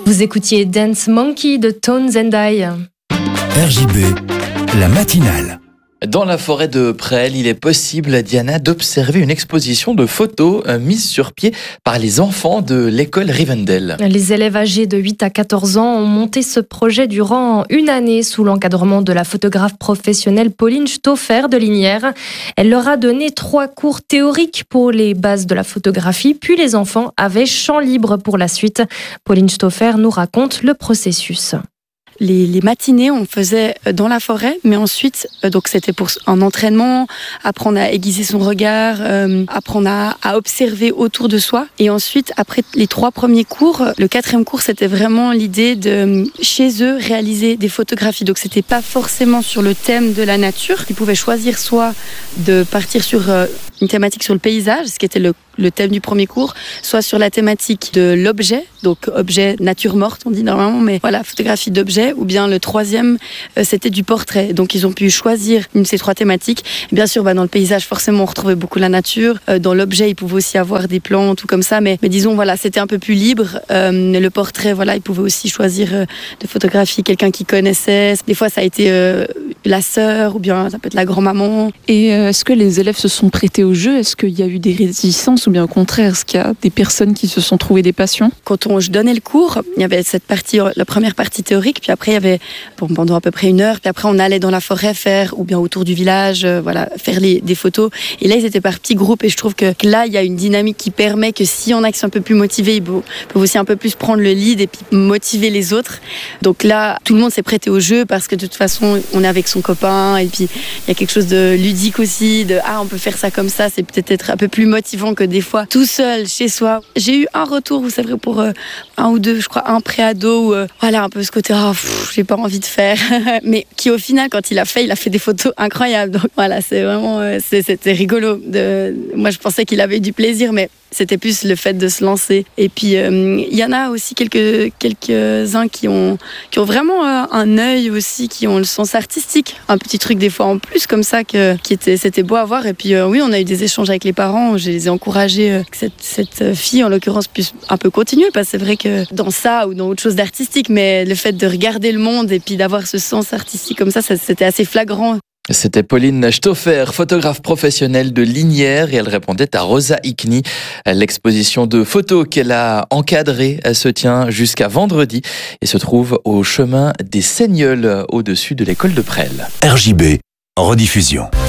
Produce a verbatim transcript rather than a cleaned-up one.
Vous écoutiez Dance Monkey de Tones and I. R J B, la matinale. Dans la forêt de Presles, il est possible, Diana, d'observer une exposition de photos mise sur pied par les enfants de l'école Rivendell. Les élèves âgés de huit à quatorze ans ont monté ce projet durant une année sous l'encadrement de la photographe professionnelle Pauline Stauffer de Lignières. Elle leur a donné trois cours théoriques pour les bases de la photographie, puis les enfants avaient champ libre pour la suite. Pauline Stauffer nous raconte le processus. Les, les matinées, on faisait dans la forêt, mais ensuite, euh, donc c'était pour un entraînement, apprendre à aiguiser son regard, euh, apprendre à, à observer autour de soi. Et ensuite, après les trois premiers cours, le quatrième cours, c'était vraiment l'idée de, chez eux, réaliser des photographies. Donc c'était pas forcément sur le thème de la nature. Ils pouvaient choisir soit de partir sur euh, une thématique sur le paysage, ce qui était le le thème du premier cours, soit sur la thématique de l'objet, donc objet nature morte on dit normalement, mais voilà, photographie d'objet, ou bien le troisième euh, c'était du portrait. Donc ils ont pu choisir une de ces trois thématiques. Et bien sûr, bah, dans le paysage forcément on retrouvait beaucoup la nature, euh, dans l'objet ils pouvaient aussi avoir des plantes tout comme ça, mais, mais disons voilà, c'était un peu plus libre. Euh, le portrait, voilà, ils pouvaient aussi choisir euh, de photographier quelqu'un qu'ils connaissaient. Des fois ça a été euh, la sœur, ou bien ça peut être la grand-maman. Et euh, est-ce que les élèves se sont prêtés au jeu? Est-ce qu'il y a eu des résistances, ou bien au contraire, est-ce qu'il y a des personnes qui se sont trouvées des passions? Quand on, je donnais le cours, il y avait cette partie, la première partie théorique, puis après il y avait bon, pendant à peu près une heure, puis après on allait dans la forêt faire, ou bien autour du village, euh, voilà, faire les, des photos. Et là ils étaient par petits groupes, et je trouve que là il y a une dynamique qui permet que si on a qui sont un peu plus motivés, ils peuvent aussi un peu plus prendre le lead et puis motiver les autres. Donc là tout le monde s'est prêté au jeu, parce que de toute façon on est avec son copain, et puis il y a quelque chose de ludique aussi, de ah on peut faire ça comme ça, c'est peut-être être un peu plus motivant que des fois tout seul chez soi. J'ai eu un retour, vous savez, pour euh, un ou deux, je crois, un pré-ado, où, euh, voilà, un peu ce côté, oh, pff, j'ai pas envie de faire, mais qui au final, quand il a fait, il a fait des photos incroyables. Donc voilà, c'est vraiment, euh, c'est, c'était rigolo. De... Moi, je pensais qu'il avait eu du plaisir, mais c'était plus le fait de se lancer. Et puis, il euh, y en a aussi quelques, quelques-uns qui ont, qui ont vraiment euh, un œil aussi, qui ont le sens artistique. Un petit truc des fois en plus, comme ça, que, qui était, c'était beau à voir. Et puis, euh, oui, on a eu des échanges avec les parents. Je les ai encouragés euh, que cette, cette fille, en l'occurrence, puisse un peu continuer. Parce que c'est vrai que dans ça ou dans autre chose d'artistique, mais le fait de regarder le monde et puis d'avoir ce sens artistique comme ça, ça c'était assez flagrant. C'était Pauline Stauffer, photographe professionnelle de Lignières, et elle répondait à Rosa Hickney. L'exposition de photos qu'elle a encadrée se tient jusqu'à vendredi et se trouve au chemin des Seigneuls, au-dessus de l'école de Presles. R J B, en rediffusion.